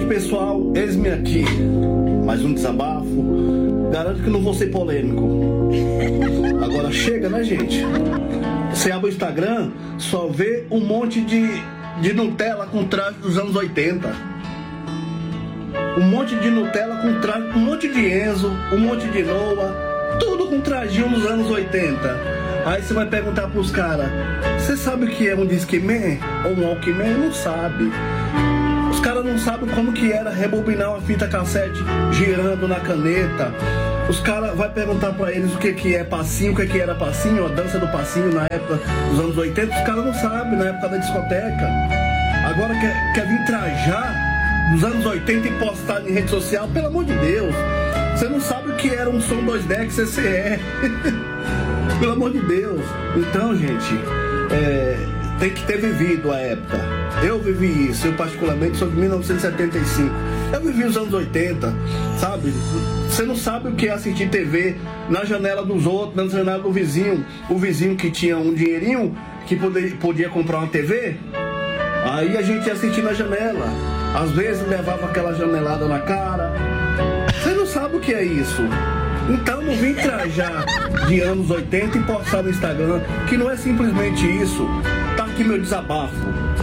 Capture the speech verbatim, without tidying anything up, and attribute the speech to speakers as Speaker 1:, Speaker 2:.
Speaker 1: pessoal, eis-me aqui. Mais um desabafo. Garanto que não vou ser polêmico. Agora chega, né, gente? Você abre o Instagram, só vê um monte de, de Nutella com traje dos anos oitenta. Um monte de Nutella com traje, um monte de Enzo, um monte de Noah, tudo com trajinho dos anos oitenta. Aí você vai perguntar pros caras, você sabe o que é um Discman ou um Walkman? Não sabe. Os caras não sabem como que era rebobinar uma fita cassete girando na caneta. Os caras vão perguntar pra eles o que que é passinho, o que que era passinho, a dança do passinho na época dos anos oitenta. Os caras não sabem, na época da discoteca. Agora quer, quer vir trajar dos anos oitenta e postar em rede social? Pelo amor de Deus. Você não sabe o que era um som dois decks C C E. Pelo amor de Deus. Então, gente, é, tem que ter vivido a época. Eu vivi isso, eu particularmente sou de mil novecentos e setenta e cinco. Eu vivi os anos oitenta, sabe? Você não sabe o que é assistir T V na janela dos outros, na janela do vizinho. O vizinho que tinha um dinheirinho, que podia, podia comprar uma T V. Aí a gente ia assistir na janela. Às vezes levava aquela janelada na cara. Você não sabe o que é isso. Então não vim trajar de anos oitenta e postar no Instagram, que não é simplesmente isso. Tá aqui meu desabafo.